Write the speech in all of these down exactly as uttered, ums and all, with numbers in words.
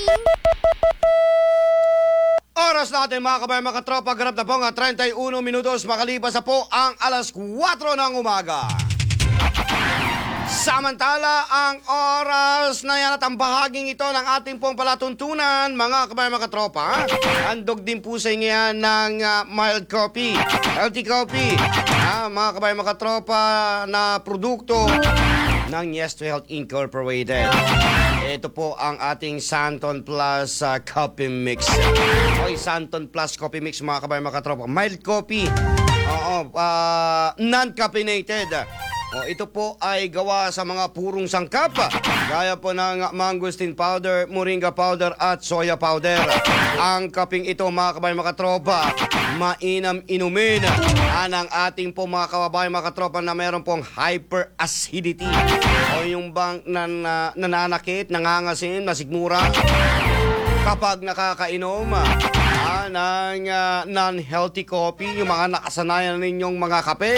Oras natin mga kabayan, mga katropa, ganap na po nga thirty-one minutos makalipas na po ang alas kwatro ng umaga. Samantala, ang oras na yan at ang bahaging ito ng ating pong palatuntunan, mga kabayan, mga katropa, handog din po sa inyo yan ng uh, mild coffee, healthy coffee, ah, mga kabayan, mga katropa, na produkto ng Yes to Health Incorporated. Ito po ang ating Santon Plus uh, Coffee Mix. Okay, Santon Plus Coffee Mix, mga kabayan, mga katropa. Mild coffee, oo, uh, non-caffeinated. O, ito po ay gawa sa mga purong sangkap, gaya po ng mangosteen powder, moringa powder at soya powder. Ang kaping ito, mga kabayan, mga katropa, mainam inumin anang ating po mga kababayan, mga katropa, na meron pong hyperacidity o yung bang nan, uh, nananakit, nangangasim, nasigmura kapag nakakainom ah, ng uh, non-healthy coffee, yung mga nakasanayan ninyong mga kape.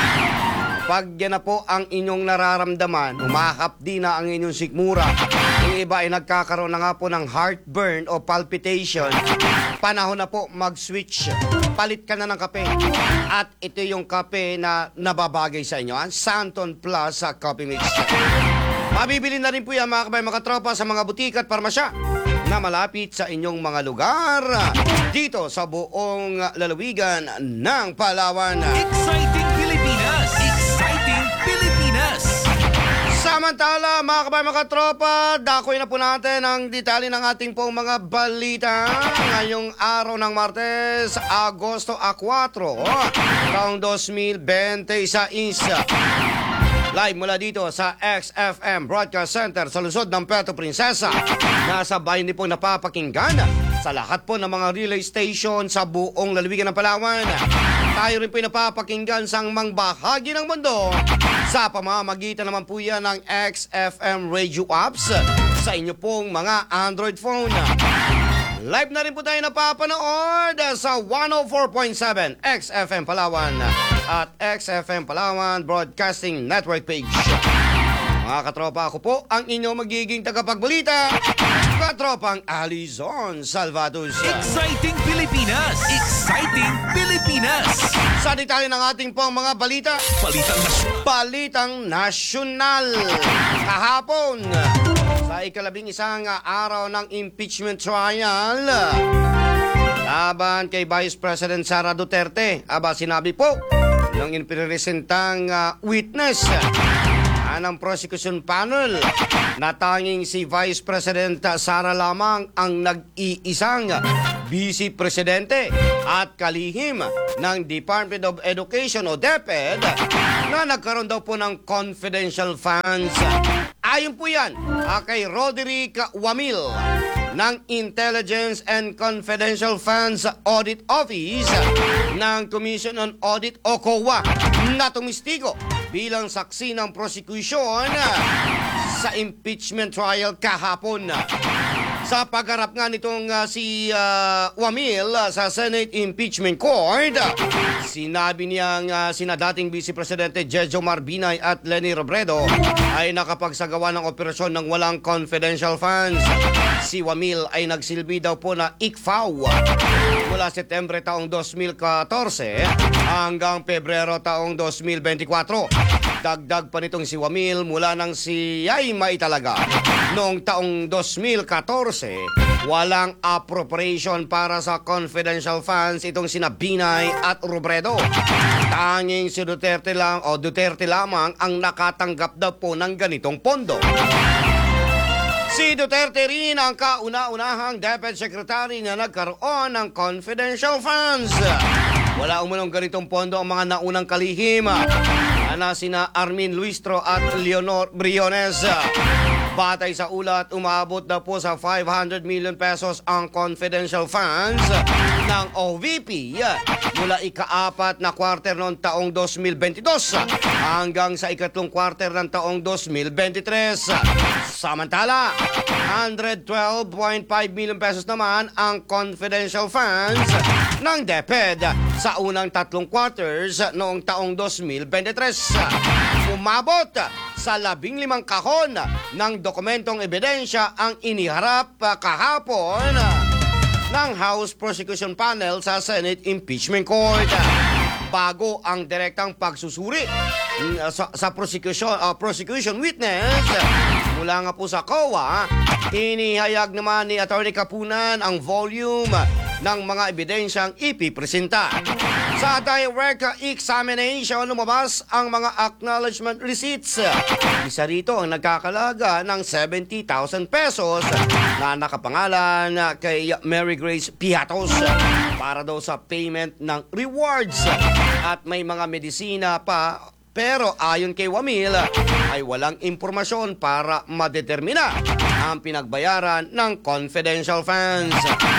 Pag yan na po ang inyong nararamdaman, umakapdi na ang inyong sikmura, yung iba ay nagkakaroon na nga po ng heartburn o palpitation, panahon na po mag-switch. Palit ka na ng kape. At ito yung kape na nababagay sa inyo, ang Santon Plus uh, Coffee Mix. Mabibili na rin po yan, mga kabayan, mga tropa, sa mga butika at parmasya na malapit sa inyong mga lugar dito sa buong lalawigan ng Palawan. Exciting Pilipinas! Exciting Pilipinas! Samantala, mga kabayan, mga tropa, dakoy na po natin ang detalye ng ating pong mga balita ngayong araw ng Martes, Agosto kwatro, taong twenty twenty-one. Live mula dito sa X F M Broadcast Center sa lungsod ng Puerto Princesa. Nasa bayan din po napapakinggan sa lahat po ng mga relay station sa buong lalawigan ng Palawan. Tayo rin po napapakinggan sa mang bahagi ng mundo sa pamamagitan naman po yan ng X F M radio apps sa inyo pong mga Android phone. Live na rin po tayo napapanood sa one oh four point seven X F M Palawan at X F M Palawan Broadcasting Network page. Mga katropa, ako po ang inyong magiging tagapagbalita, katropang Alizon Salvados. Exciting Pilipinas! Exciting Pilipinas! Sa detalye ng ating pong mga balita, Balitang nasyonal. Balitang Nasyonal. Kahapon, sa ikalabing isang araw ng impeachment trial laban kay Vice President Sara Duterte, aba sinabi po ng inipresentang uh, witness ng prosecution panel na tanging si Vice President Sara lamang ang nag-iisang Vice Presidente at kalihim ng Department of Education o DepEd na nagkaroon daw po ng confidential funds. Ayon po yan uh, kay Roderick Wamil ng Intelligence and Confidential Funds Audit Office ng Commission on Audit o C O A na tumistigo bilang saksi ng prosecution sa impeachment trial kahapon. Sa pagharap nga nitong uh, si uh, Wamil uh, sa Senate Impeachment Court, sinabi niyang uh, sina dating Vice Presidente Jejo Marbinay at Leni Robredo ay nakapagsagawa ng operasyon ng walang confidential funds. Si Wamil ay nagsilbi daw po na I C F A O mula Setyembre taong twenty fourteen hanggang Pebrero taong twenty twenty-four. Dagdag pa nitong si Wamil mula nang siya'y maitalaga noong taong twenty fourteen, walang appropriation para sa confidential funds itong sina Binay at Robredo. Tanging si Duterte lang o Duterte lamang ang nakatanggap daw po ng ganitong pondo. Si Duterte rin ang kauna-unahang DepEd Secretary na nagkaroon ng confidential funds. Wala umunong ganitong pondo ang mga naunang kalihim na sina Armin Luistro at Leonor Briones. Batay sa ulat, umabot na po sa five hundred million pesos ang confidential funds ng O V P mula ika-apat na quarter noong taong twenty twenty-two hanggang sa ikatlong quarter ng taong twenty twenty-three. Samantala, one hundred twelve point five million pesos naman ang confidential funds ng DepEd sa unang tatlong quarters noong taong twenty twenty-three. Umabot sa labing limang kahon ng dokumentong ebidensya ang iniharap uh, kahapon uh, ng House Prosecution Panel sa Senate Impeachment Court. Bago ang direktang pagsusuri uh, sa, sa prosecution, uh, prosecution witness mula nga po sa C O A, inihayag naman ni Attorney Kapunan ang volume ng mga ebidensyang ipipresenta. Sa direct examination, lumabas ang mga acknowledgement receipts. Isa rito ang nagkakalaga ng seventy thousand pesos na nakapangalan kay Mary Grace Piatos para daw sa payment ng rewards. At may mga medisina pa, pero ayon kay Wamil ay walang impormasyon para madetermina ang pinagbayaran ng confidential funds.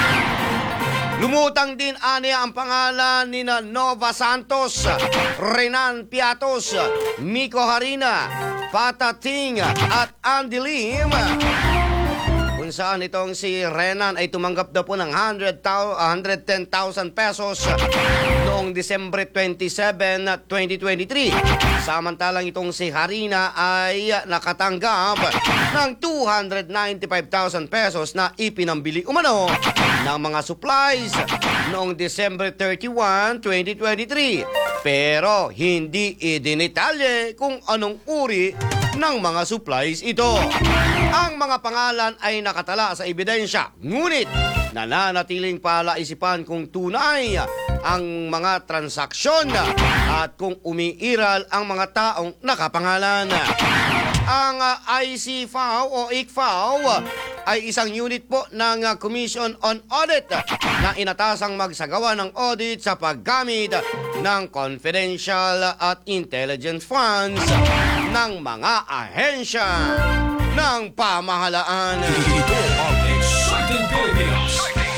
Lumutang din aniya ang pangalan ni Nova Santos, Renan Piatos, Miko Harina, Patating at Andy Lim, kung saan itong si Renan ay tumanggap daw po ng one hundred ten thousand pesos noong December twenty-seven, twenty twenty-three. Samantalang itong si Harina ay nakatanggap ng two hundred ninety-five thousand pesos na ipinambili umano ng mga supplies noong December thirty-first, twenty twenty-three. Pero hindi idinitalye kung anong uri ng mga supplies ito. Ang mga pangalan ay nakatala sa ebidensya, ngunit nananatiling palaisipan kung tunay ang mga transaksyon at kung umiiral ang mga taong nakapangalan. Ang uh, I C F A O o I C F A O ay isang unit po ng uh, Commission on Audit na inatasang magsagawa ng audit sa paggamit ng confidential at intelligence funds ng mga ahensya ng pamahalaan. Ito ang Exciting Pilipinas.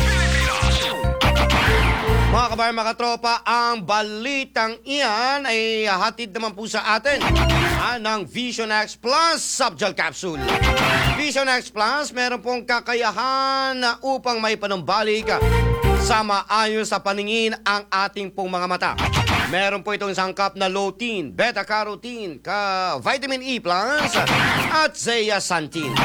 Mga kabayan, mga katropa, ang balitang iyan ay hatid naman po sa atin ah, ng Vision X Plus Subgel Capsule. Vision X Plus, meron pong kakayahan na upang may panumbalik sa maayos sa paningin ang ating pong mga mata. Meron po itong sangkap na lutein, beta-carotene, ka vitamin E plus at zeaxanthin.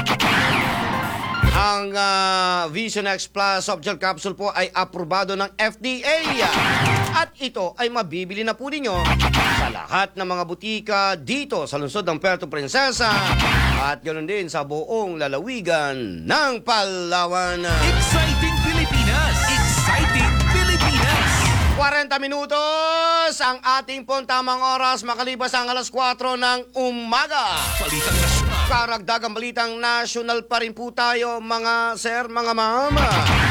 Ang uh, Vision X Plus Softgel Capsule po ay aprobado ng F D A at ito ay mabibili na po ninyo sa lahat ng mga butika dito sa lungsod ng Puerto Princesa at ganoon din sa buong lalawigan ng Palawan. Exciting Pilipinas! Exciting Pilipinas! forty minutos ang ating pong tamang oras makalipas ang alas kwatro ng umaga. Balitang nasyonal. Karagdagang balitang nasyonal pa rin po tayo, mga sir, mga mama.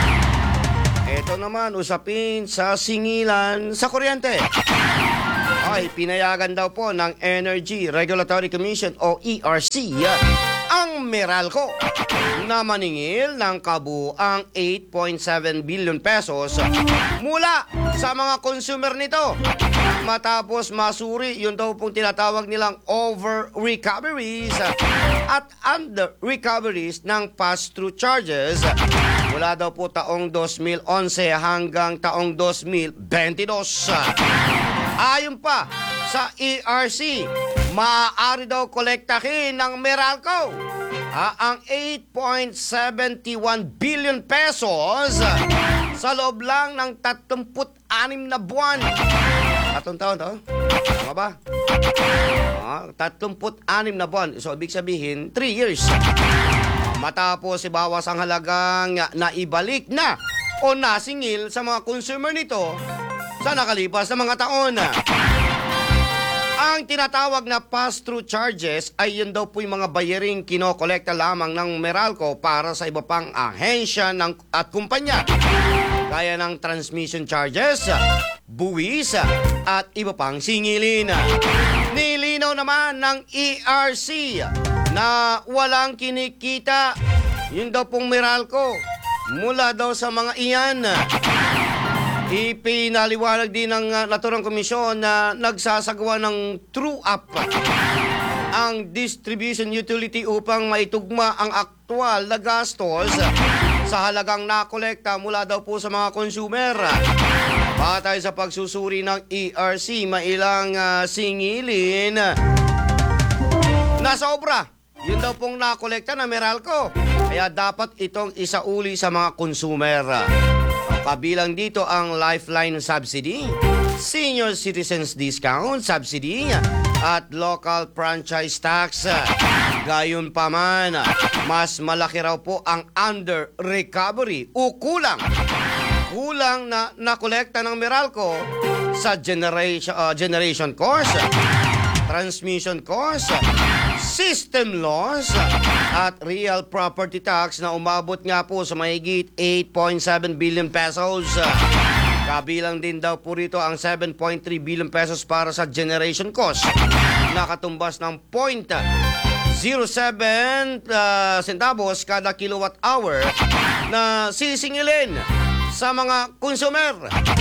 Ito naman, usapin sa singilan sa kuryente. Ay, pinayagan daw po ng Energy Regulatory Commission o E R C ang Meralco na maningil ng kabuang eight point seven billion pesos mula sa mga consumer nito. Matapos masuri, yun daw pong tinatawag nilang over-recoveries at under-recoveries ng pass-through charges mula daw po taong twenty eleven hanggang taong twenty twenty-two. Ayon pa sa E R C, maaari daw kolektahin ng Meralco ah, ang eight point seven one billion pesos sa loob lang ng thirty-six na buwan. Tatlong taon to? Tama ba? Ah, thirty-six na buwan. So, ibig sabihin, three years. Matapos ibawas ang halagang naibalik na o nasingil sa mga consumer nito sa nakalipas na mga taon. Ang tinatawag na pass-through charges ay yun daw po yung mga bayaring kinokolekta lamang ng Meralco para sa iba pang ahensya ng, at kumpanya. Gaya ng transmission charges, buwis, at iba pang singilin. Nilinaw naman ng E R C na walang kinikita yun daw pong Meralco mula daw sa mga iyan. Ipinaliwanag din ng uh, naturang komisyon na nagsasagawa ng true-up ang distribution utility upang maitugma ang aktual na gastos sa halagang nakolekta mula daw po sa mga consumer. Batay sa pagsusuri ng E R C, mailang uh, singilin nasobra. Yun daw pong nakolekta na Meralco. Kaya dapat itong isauli sa mga consumer. Kabilang dito ang Lifeline Subsidy, Senior Citizens Discount Subsidy, at Local Franchise Tax. Gayunpaman, mas malaki raw po ang under recovery o kulang. Kulang na nakolekta ng Meralco sa generation, uh, generation cost, transmission cost, system loss, at real property tax na umabot nga po sa mahigit eight point seven billion pesos. Kabilang din daw po rito ang seven point three billion pesos para sa generation cost, nakatumbas ng zero point zero seven uh, centavos kada kilowatt hour na sisingilin sa mga consumer.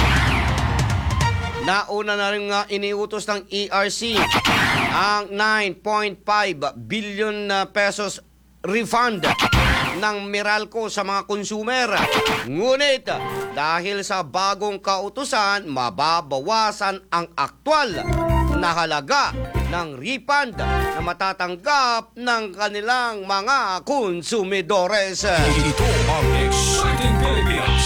Nauna na rin nga iniutos ng E R C ang nine point five billion pesos refund ng Meralco sa mga consumer. Ngunit dahil sa bagong kautusan, mababawasan ang aktwal na halaga ng refund na matatanggap ng kanilang mga konsumidores. Ito ang Exciting Pilipinas.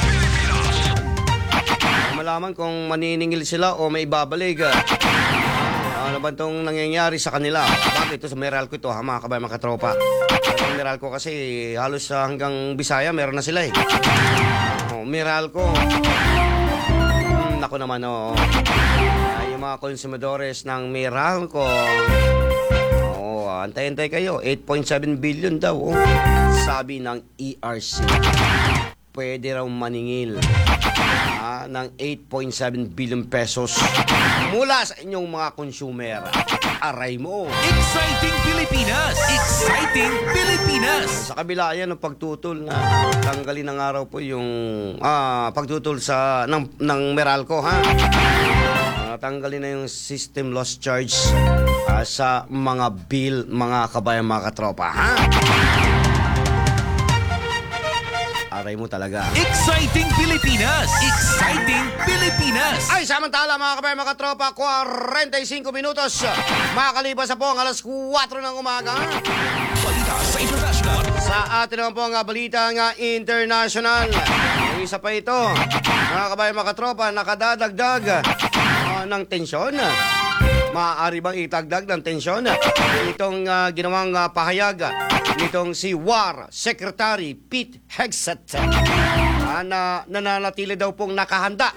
Malaman kung maniningil sila o may babalik. Ano ba itong nangyayari sa kanila? Bakit ito sa Meralco ito, ha, mga kabayan, mga katropa? Ang Meralco kasi halos uh, hanggang Bisaya meron na sila eh. Oh, Meralco. Hmm, naku naman oh. Ay, yung mga konsumidores ng Meralco. Oh, antay-antay kayo. eight point seven billion daw. Oh. Sabi ng E R C. Pwede raw maningil ah, ng eight point seven billion pesos mula sa inyong mga consumer. Aray mo. Exciting Pilipinas! Exciting Pilipinas! Sa kabila yan ng pagtutol na tanggalin ng araw po yung ah, pagtutol sa ng, ng Meralco, ha. Ah, tanggalin na yung system loss charge ah, sa mga bill, mga kabayan, mga katropa, ha. Aray mo talaga. Exciting Pilipinas! Exciting Pilipinas! Ay, samantala mga kabayan, mga katropa, forty-five minutos makakalipas na po ang alas kwatro ng umaga. Balita sa international. Sa atin naman po ang balita nga international. Yung isa pa ito, mga kabayan, mga katropa, nakadadagdag uh, ng tensyon. Maaari bang itagdag ng tensyon itong uh, ginawang uh, pahayag nitong si War Secretary Pete Hegseth uh, na nananatili daw pong nakahanda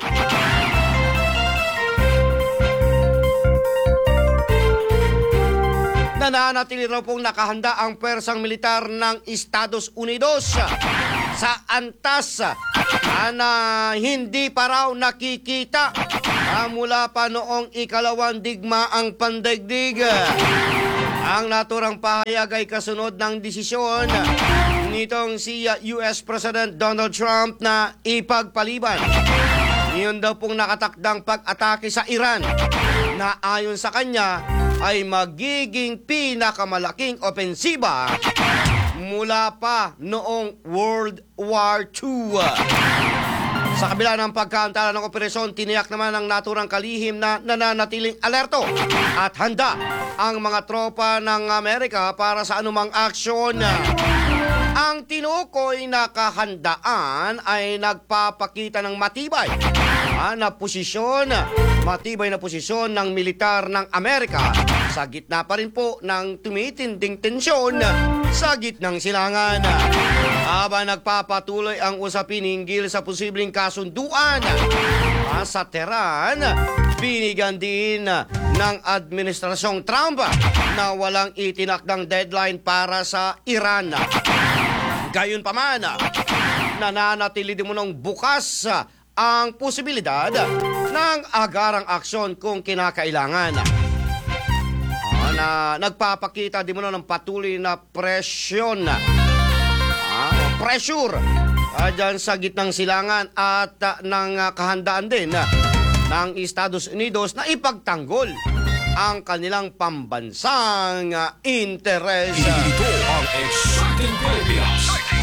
nananatili raw pong nakahanda ang pwersang militar ng Estados Unidos sa antas uh, na hindi pa raw nakikita uh, mula pa noong ikalawang digmaang pandaigdig. Ang naturang pahayag ay kasunod ng desisyon nitong si U S President Donald Trump na ipagpaliban. Iyon daw pong nakatakdang pag-atake sa Iran na ayon sa kanya ay magiging pinakamalaking opensiba mula pa noong World War Two. Sa kabila ng pagkaantala ng operasyon, tiniyak naman ng naturang kalihim na nananatiling alerto at handa ang mga tropa ng Amerika para sa anumang aksyon. Ang tinukoy na kahandaan ay nagpapakita ng matibay ah, na posisyon, matibay na posisyon ng militar ng Amerika sa gitna pa rin po ng tumitinding tensyon sa gitnang silangan. Habang nagpapatuloy ang usapin hinggil sa posibleng kasunduan ah, sa Tehran, binigyan din ng Administrasyong Trump na walang itinakdang deadline para sa Iran. Gayunpaman, nananatili din mo ng bukas ang posibilidad ng agarang aksyon kung kinakailangan. Ah, na nagpapakita din mo ng patuloy na presyon, ah, pressure ah, dyan sa gitnang silangan at ah, ng ah, kahandaan din ah, ng Estados Unidos na ipagtanggol ang kanilang pambansang uh, interes. Ito ang Exciting Pilipinas.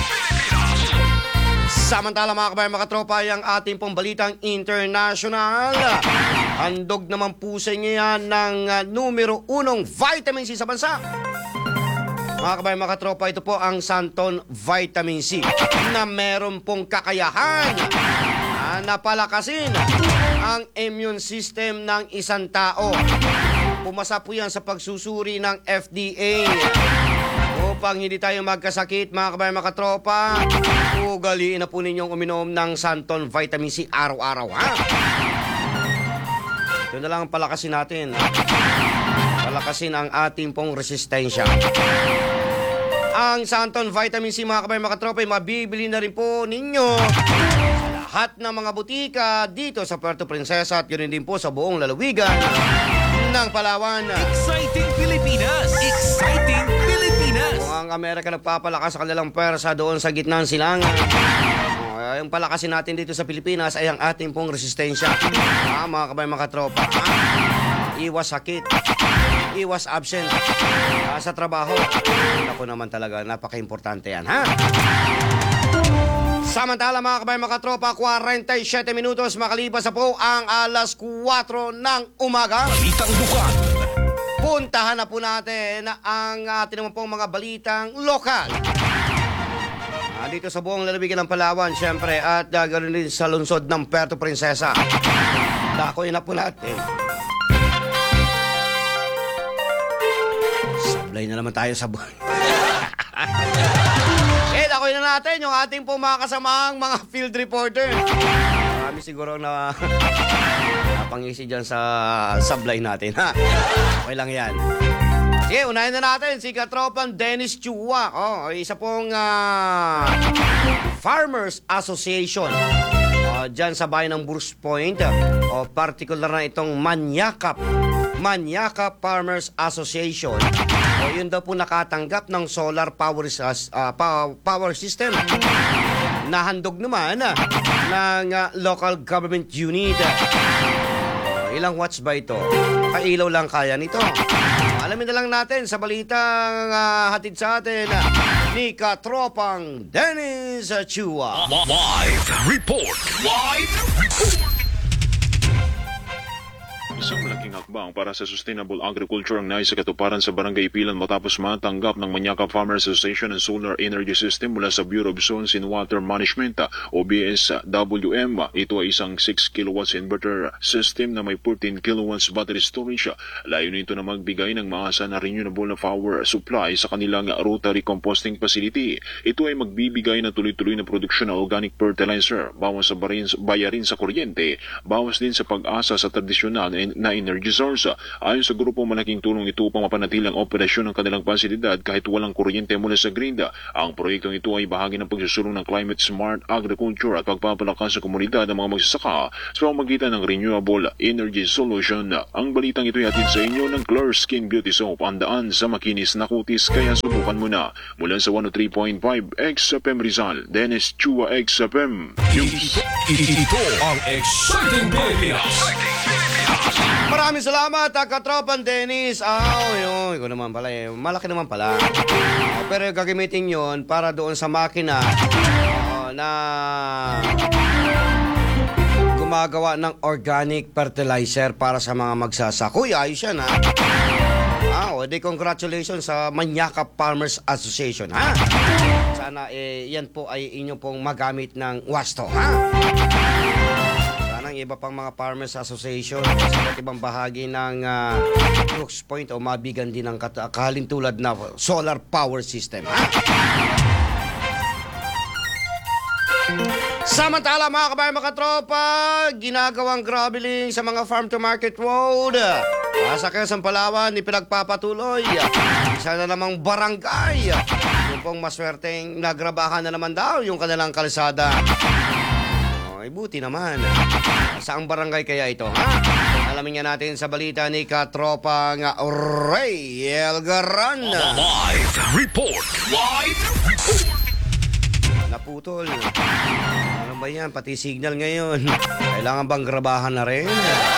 Samantala mga kabayan, mga tropa, ang ating pong balitang international. Handog naman po sa inyo yan ng uh, numero unong vitamin C sa bansa. Mga kabayan, mga katropa, ito po ang Santon Vitamin C na meron pong kakayahan na napalakasin ang immune system ng isang tao. Pumasa po yan sa pagsusuri ng F D A upang hindi tayo magkasakit. Mga kabayan, mga katropa, ugaliin na po ninyong uminom ng Santon Vitamin C araw-araw, ha? Ito na lang ang palakasin natin. Palakasin ang ating pong resistensya. Ang Santon Vitamin C, mga kabayan, mga katropa, mabibili na rin po ninyo sa lahat ng mga butika dito sa Puerto Princesa at ganoon din po sa buong lalawigan ng Palawan. Exciting Pilipinas! Exciting Pilipinas! Kung ang Amerika nagpapalakas sa kanilang pwersa doon sa gitna ng silangan, uh, yung palakasin natin dito sa Pilipinas ay ang ating pong resistensya. Ah, mga kabayan, mga katropa, ah, iwas sakit, iwas absent uh, sa trabaho. Ako naman talaga, napaka-importante yan, ha? Samantala, mga kabayan, mga tropa, forty-seven minutos makalipas na po ang alas kwatro ng umaga. Balitang Dukan. Puntahan na po natin ang ating naman pong mga balitang lokal. Ah, dito sa buong lalawigan ng Palawan, syempre, at uh, ganoon din sa lungsod ng Puerto Princesa. Dakoy na po natin. Sablay na naman tayo sa buhay. Eh, dakoy na natin yung ating pong mga kasamang mga field reporter. Marami siguro na napangisi dyan sa sablay natin, ha? Okay lang yan. Sige, unahin na natin si Katropang Dennis Chua. Oh, isa pong uh, Farmers Association uh, dyan sa bayan ng Bruce Point. O uh, particular na itong Manyakap Manyakap Farmers Association. O yun daw po nakatanggap ng solar power, uh, power system. Nahandog naman uh, ng uh, local government unit. Uh, ilang watts ba ito? Kailaw lang kaya nito. Alamin na lang natin sa balitang uh, hatid sa atin uh, ni Katropang Dennis Chua. Live report. Live report. Isang malaking hakbang para sa sustainable agriculture ang nais sa katuparan sa Barangay Ipilan matapos matanggap ng Manyakap Farmers Association ng solar energy system mula sa Bureau of Zones and Water Management o B S W M. Ito ay isang six kilowatts inverter system na may fourteen kilowatts battery storage. Layunin ito na magbigay ng maasa na renewable na power supply sa kanilang rotary composting facility. Ito ay magbibigay ng tuloy-tuloy na produksyon ng organic fertilizer, bawas sa bayarin sa kuryente, bawas din sa pag-asa sa tradisyonal na energy source. Ayon sa grupo, malaking tulong ito upang mapanatili ang operasyon ng kanilang pasilidad kahit walang kuryente mula sa grid. Ang proyektong ito ay bahagi ng pagsusulong ng climate smart agriculture at pagpapalakas sa komunidad ng mga magsasaka sa pamamagitan ng renewable energy solution. Ang balitang ito ay hatid sa inyo ng Claire Skin Beauty Soap, ang daan sa makinis na kutis, kaya subukan mo na. Mula sa one oh three point five X F M Rizal, Dennis Chua X F M. Ito ang Exciting Pilipinas. Maraming salamat, Katropang Dennis. Ah, oh, yun, ikaw naman pala eh. Malaki naman pala. Uh, pero gagamitin yon para doon sa makina uh, na gumagawa ng organic fertilizer para sa mga magsasaka. Uy, ayos yan, ha? Ah, o, di congratulations sa Manyakap Farmers Association, ha? Sana eh, yan po ay inyo pong magamit ng wasto, ha? Ng iba pang mga Farmers Association sa iba't ibang bahagi ng uh, Brooks Point o mabigan din ng kahalintulad na solar power system, ha? Samantala, mga kabayan, mga tropa, ginagawang graveling sa mga farm to market road uh, sa Quezon, Palawan, ipinagpapatuloy. Isa na namang barangay yung pong maswerteng nagrabahan na naman daw yung kanilang kalsada. Ay, buti naman. Saang barangay kaya ito, ha? Alamin nga natin sa balita ni Katropang Ray Elgaran. Live report. Live report. Naputol. Ano ba yan? Pati signal ngayon. Kailangan bang grabahan na rin?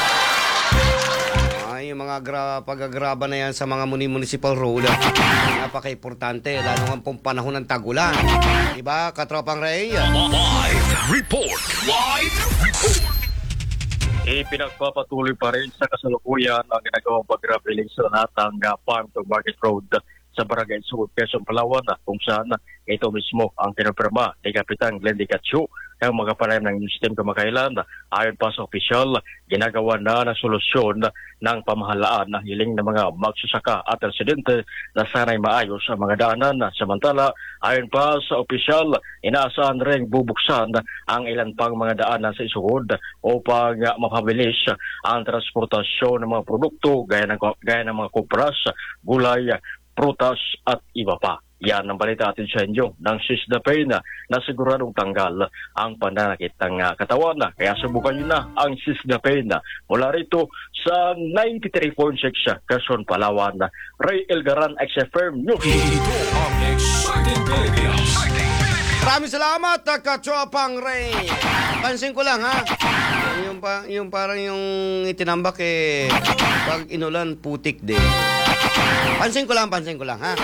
Ay, yung mga gra- pag-agraba na yan sa mga municipal road, napaka-importante, lalo nga pong panahon ng tagulan. Diba, Katropang Ray? Live report. Live report. Ipinagpapatuloy pa rin sa kasalukuyan ang ginagawang pag-graveling sa natang uh, farm to market road sa Barangay Sugod, Quezon, Palawan na kung saan na ito mismo ang pinapirma ni Kapitan Glenn Di Catio ang mga panayam ng sistem kamakailan. Ayon pa sa opisyal, ginagawa na ng solusyon ng pamahalaan na hiling ng mga magsusaka at residente na sanay maayos ang mga daanan. Samantala, ayon pa sa opisyal, inaasahan rin bubuksan ang ilan pang mga daanan sa Isugod upang mapabilis ang transportasyon ng mga produkto gaya ng, gaya ng mga kupras, gulay, prutas at iba pa. Yan ang balita atin sa inyo ng Sisdapay na siguradong tanggal ang pananakit ng uh, katawan na. Kaya subukan nyo na ang Sisdapay na mula rito sa ninety-three point six Quezon, Palawan. Ray Elgaran, X F M News. Ito ang Exciting Pilipinas. Maraming salamat, Katropang Ray. Pansin ko lang ha, yung, pa, yung parang yung itinambak eh, pag inulan, putik din. Pansin ko lang, pansin ko lang ha.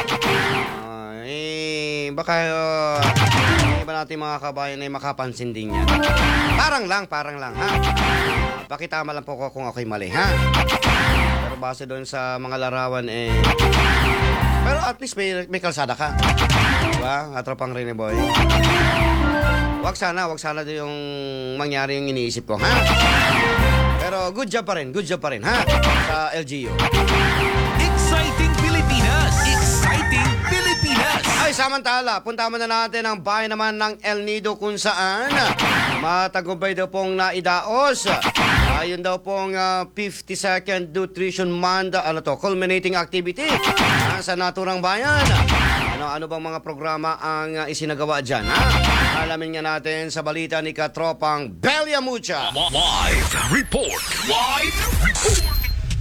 Eh, baka uh, iba natin mga kabayan ay makapansin din yan. Parang lang, parang lang, ha? Pakitama lang po ko kung ako'y mali, ha? Pero base doon sa mga larawan, eh... Pero at least may, may kalsada ka. Diba? Atropang Rene Boy. Wag sana, wag sana yung mangyari yung iniisip ko, ha? Pero good job pa rin, good job pa rin, ha? Sa L G U. Exciting Pilipinas. Exciting Pilipinas. Ay, samantala, punta muna natin ang bayan naman ng El Nido kung saan matagumpay daw pong naidaos. Ayun daw pong uh, fifty-second Nutrition Month, ano to, culminating activity uh, sa naturang bayan. Ano-ano bang mga programa ang uh, isinagawa dyan, ha? Alamin nga natin sa balita ni Katropang Belia Mucha. Live report. Live report.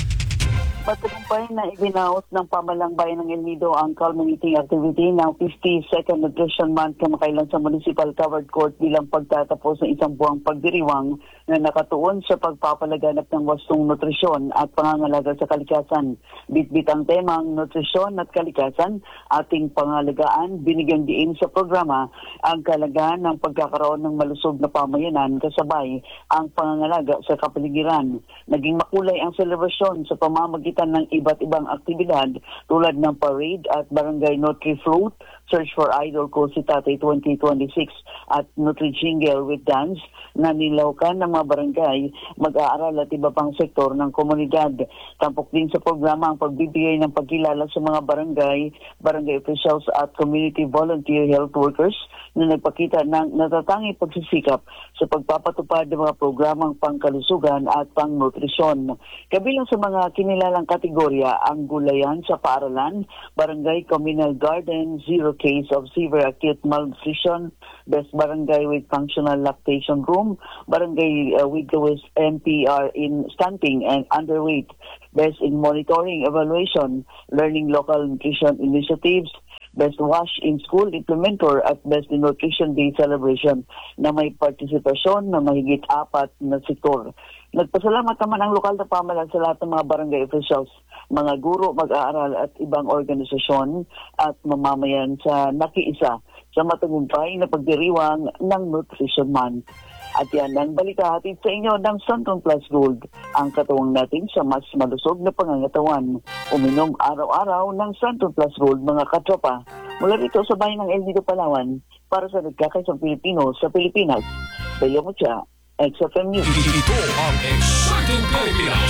Matagumpay na ibinaos ng pamalang bayan ng El Nido ang culminating activity ng fifty-second Nutrition Month kamakailan sa Municipal Covered Court bilang pagtatapos ng isang buwang pagdiriwang na nakatuon sa pagpapalaganap ng wastong nutrisyon at pangangalaga sa kalikasan. Bitbit ang temang nutrisyon at kalikasan, ating pangalagaan, binigyan diin sa programa ang kalagaan ng pagkakaroon ng malusog na pamayanan kasabay ang pangangalaga sa kapaligiran. Naging makulay ang selebrasyon sa pamamagitan ng iba't ibang aktibidad tulad ng parade at Barangay Nutri Float, Search for Idol ko si Tatay twenty twenty-six at Nutri Jingle with Dance na nilawkan ng mga barangay, mag-aaral at iba pang sektor ng komunidad. Tampok din sa programa ang pagbibigay ng pagkilala sa mga barangay, barangay officials at community volunteer health workers na nagpakita ng natatanging pagsisikap sa pagpapatupad ng mga programang pangkalusugan at pangnutrisyon. Kabilang sa mga kinilalang kategorya ang gulayan sa paaralan, barangay communal garden, zero case of severe acute malnutrition, best barangay with functional lactation room, barangay uh, with lowest M P R in stunting and underweight, best in monitoring, evaluation, learning local nutrition initiatives, best wash in school implementer at best in nutrition day celebration na may partisipasyon na mahigit apat na sektor. Nagpasalamat naman ang lokal na pamahalaan sa lahat ng mga barangay officials, mga guro, mag-aaral at ibang organisasyon at mamamayan sa nakiisa sa matagumpay na pagdiriwang ng Nutrition Month. At yan ang balita hatid sa inyo ng Santon Plus Gold, ang katuwang natin sa mas malusog na pangangatawan. Uminom araw-araw ng Santon Plus Gold, mga katropa. Mula rito sa bayan ng El Nido, Palawan, para sa nagkakaisang Pilipino sa Pilipinas. Belia Mucha, X F M News. Ito ang Exciting Pilipinas.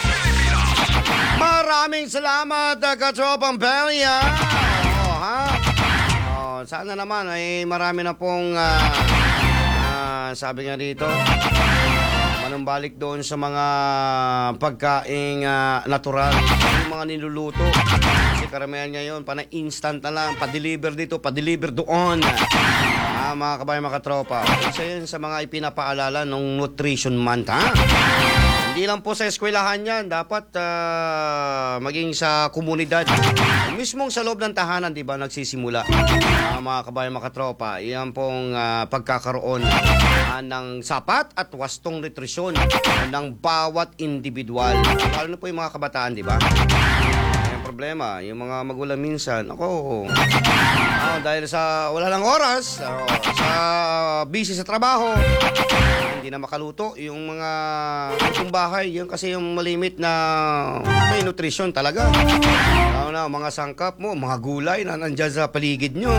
Maraming salamat, Katropang Belia. Oh, ha? Oh, sana naman ay marami na pong uh, uh, sabi nga dito, manumbalik doon sa mga pagkaing uh, natural, yung mga niluluto. Kasi karamihan ngayon, pana instant na lang, pa-deliver dito, pa-deliver doon. Ah, mga kabayan, mga katropa. Isa yun sa mga ipinapaalala ng Nutrition Month, ha? Hindi lang po sa eskwelahan yan, dapat uh, maging sa komunidad. Mismong sa loob ng tahanan, di ba, nagsisimula. Uh, mga kabayan, mga katropa, yan pong uh, pagkakaroon uh, ng sapat at wastong nutrisyon uh, ng bawat individual. Lalo na po yung mga kabataan, di ba? problema. Yung mga magulang minsan, ako, ah, dahil sa wala lang oras, ah, sa busy sa trabaho, hindi na makaluto. Yung mga lutong bahay, yun kasi yung malimit na may nutrition talaga. Lalo na, mga sangkap mo, mga gulay na nandyan sa paligid nyo.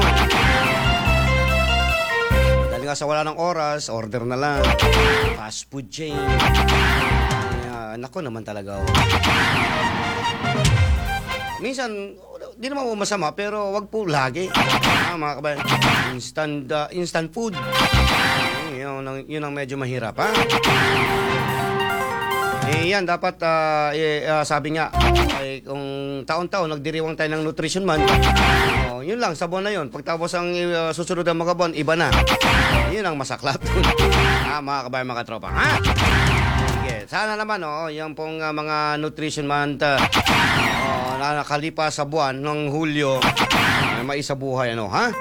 Dahil nga sa wala ng oras, order na lang. Fast food chain. Kaya, nako naman talaga. Oh. Minsan, di naman po masama, pero wag po lagi. Ah, mga kabayan, instant, uh, instant food. Yun, ang, yun ang medyo mahirap, ha? Eh, yan, dapat, uh, eh, uh, sabi nga, eh, kung taon-taon nagdiriwang tayo ng nutrition month, oh, yun lang, sa buwan na yun. Pagtapos ang uh, susunod ng mga buwan, iba na. Yun ang masaklap. Ah, mga kabayan, mga tropa, ha? Sige, sana naman, oh, yung pong uh, mga nutrition month, uh, oh, na nakalipas sa buwan ng Hulyo, ay maisabuhay, ano, ha?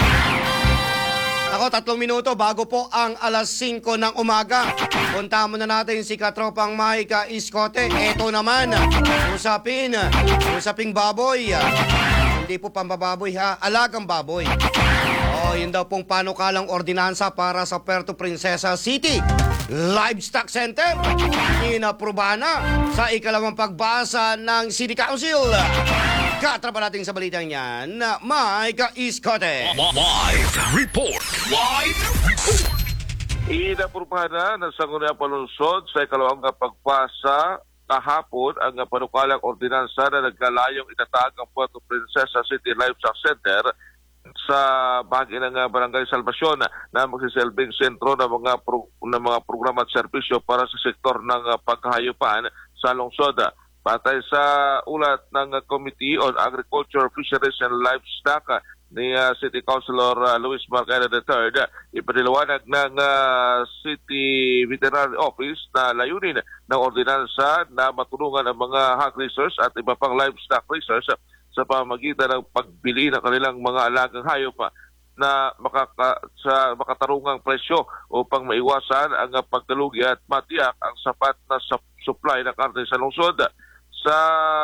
Ako, tatlong minuto bago po ang alas singko ng umaga. Punta muna natin si Katropang Mahika Iskote. Ito naman, usapin, usaping baboy. Hindi po pambababoy, ha? Alagang baboy. Oh, yun daw pong panukalang ordinansa para sa Puerto Princesa City Livestock Center. Inaprubahan na sa ikalawang pagbasa ng City Council. Katrapa natin sa balitang yan na Mahika Iskote. Live report. Live report. Inaprubahan na ng Sangguniang Palunsod sa ikalawang pagpasa kahapon ang panukalang ordinansa na naglalayong itatag ang Puerto Princesa City Livestock Center sa bahagi ng Barangay Salvacion na magsisilbing sentro ng mga pro, ng mga programa at serbisyo para sa sektor ng pagkahayupan sa lungsod. Batay sa ulat ng Committee on Agriculture, Fisheries and Livestock ni uh, City Councilor uh, Luis Marcena the third, ipiniliwanag ng uh, City Veterinary Office na layunin ng ordinansa na matulungan ang mga hog raisers at iba pang livestock raisers sa pamagitan ng pagbili ng kanilang mga alagang hayop na makaka, sa makatarungang presyo upang maiwasan ang pagkalugi at matiyak ang sapat na supply ng karne sa lungsod. Sa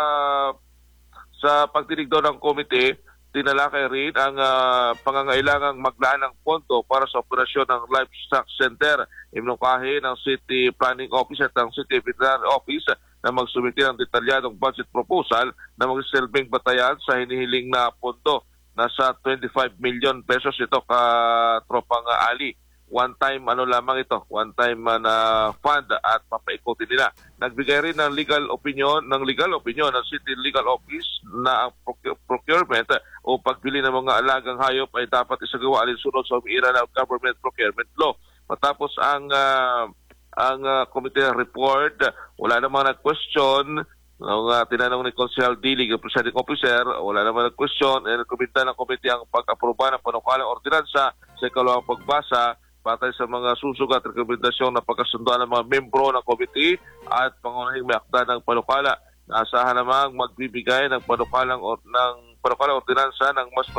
sa pagdinig daw ng komite, tinalakay rin ang uh, pangangailangang maglaan ng pondo para sa operasyon ng Livestock Center. Imnukahe ng City Planning Office at ng City Veterinary Office na magsumiti ng detalyadong budget proposal na magsisilbing batayan sa hinihiling na pondo. Nasa twenty-five million pesos ito ka tropang uh, ali. One time ano lamang ito, one time uh, na fund at papaikutin nila. Nagbigay rin ng legal opinion, ng legal opinion ng City Legal Office na ang procurement o pagbili ng mga alagang hayop ay dapat isagawa alinsunod sa umiira ng government procurement law. Matapos ang uh, ang uh, committee report, wala namang nag-question. Nung uh, tinanong ni Consel Dilig, ang presiding officer, wala naman nag-question. E nagkomenta ng committee ang pag-aproba ng panukalang ordinansa sa ikalawang pagbasa batay sa mga susug at rekomendasyon na pagkasunduan ng mga membro ng committee at pangunahing may akda ng panukala. Naasahan namang magbibigay ng panukalang or, ng panukalang ordinansa ng mas